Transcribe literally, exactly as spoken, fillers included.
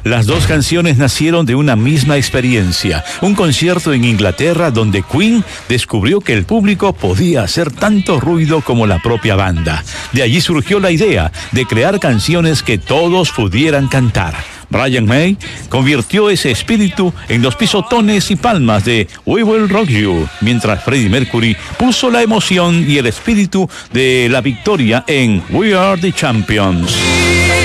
Las dos canciones nacieron de una misma experiencia, un concierto en Inglaterra donde Queen descubrió que el público podía hacer tanto ruido como la propia banda. De allí surgió la idea de crear canciones que todos pudieran cantar. Brian May convirtió ese espíritu en los pisotones y palmas de We Will Rock You, mientras Freddie Mercury puso la emoción y el espíritu de la victoria en We Are the Champions.